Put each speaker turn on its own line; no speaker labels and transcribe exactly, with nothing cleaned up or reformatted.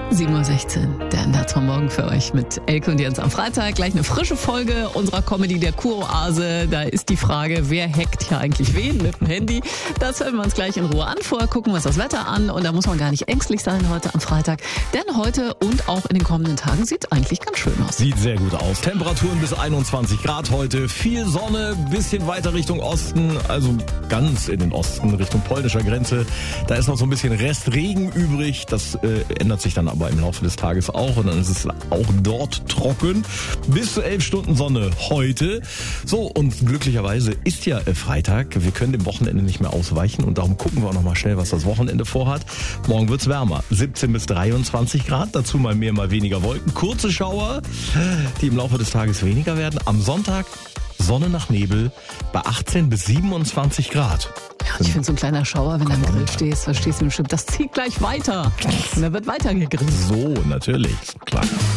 sieben Uhr sechzehn, der Ende vom Morgen für euch mit Elke und Jens am Freitag. Gleich eine frische Folge unserer Comedy der Kuroase. Da ist die Frage, wer hackt hier eigentlich wen mit dem Handy? Das hören wir uns gleich in Ruhe an. Vorher gucken wir uns das Wetter an und da muss man gar nicht ängstlich sein heute am Freitag. Denn heute und auch in den kommenden Tagen sieht eigentlich ganz schön aus.
Sieht sehr gut aus. Temperaturen bis einundzwanzig Grad heute. Viel Sonne, bisschen weiter Richtung Osten, also ganz in den Osten, Richtung polnischer Grenze. Da ist noch so ein bisschen Restregen übrig. Das äh, ändert sich dann aber im Laufe des Tages auch und dann ist es auch dort trocken. Bis zu elf Stunden Sonne heute. So, und glücklicherweise ist ja Freitag. Wir können dem Wochenende nicht mehr ausweichen und darum gucken wir auch noch mal schnell, was das Wochenende vorhat. Morgen wird's wärmer. siebzehn bis dreiundzwanzig Grad. Dazu mal mehr, mal weniger Wolken. Kurze Schauer, die im Laufe des Tages weniger werden. Am Sonntag Sonne nach Nebel bei achtzehn bis siebenundzwanzig Grad.
Ja, ich finde so ein kleiner Schauer, wenn du am Grill stehst, verstehst du bestimmt, das zieht gleich weiter. Und da wird weiter gegrillt.
So, natürlich, klar.